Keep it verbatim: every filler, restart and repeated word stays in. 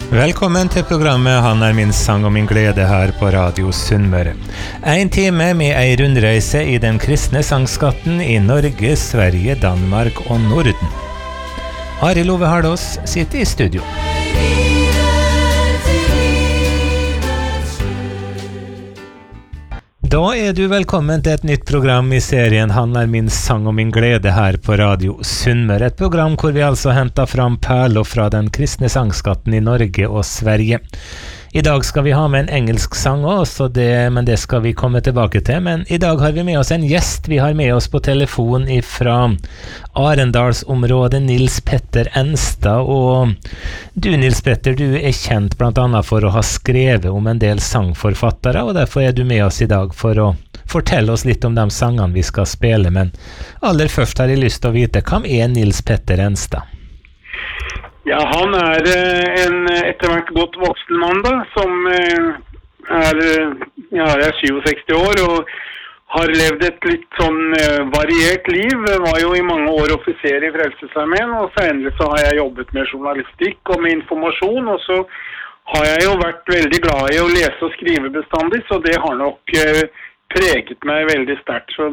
Velkommen til programmet Han er min sang og min glede her på Radio Sunnmøre. En time med ei rundreise i den kristne sangskatten i Norge, Sverige, Danmark og Norden. Arild Ove Hardås sitter i studio. Da er du velkommen til et nytt program i serien Han er min sang og min glede her på Radio Sunnmøre. Et program hvor vi altså henter fram perler fra den kristne sangskatten i Norge og Sverige. I dag skal vi ha med en engelsk sang også, det, men det skal vi komme tilbake til. Men i dag har vi med oss en gjest. Vi har med oss på telefon fra Arendalsområdet, Nils Petter Enstad. Og du, Nils Petter, du er kjent blant annet for å ha skrevet om en del sangforfattere, og derfor er du med oss i dag for å fortelle oss litt om de sangene vi skal spille. Men aller først har jeg lyst til å vite, hvem er Nils Petter Enstad? Ja, han er en etter hvert godt voksen mann da, som er, ja, er syvogseksti år og har levd et litt sånn variert liv. Var jo i mange år offiser i Frelsesarmeen, og senere så har jeg jobbet med journalistikk og med informasjon, og så har jeg jo vært veldig glad i å lese og skrive bestandig, så det har nok preget meg veldig sterkt. Så